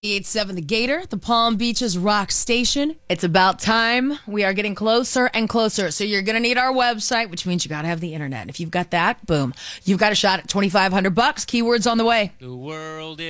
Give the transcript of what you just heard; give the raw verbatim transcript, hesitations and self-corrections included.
eight seven The Gator, the Palm Beaches rock station. It's about time. We are getting closer and closer. So you're going to need our website, which means you got to have the internet. If you've got that, boom. You've got a shot at twenty-five hundred bucks. Keywords on the way. The world is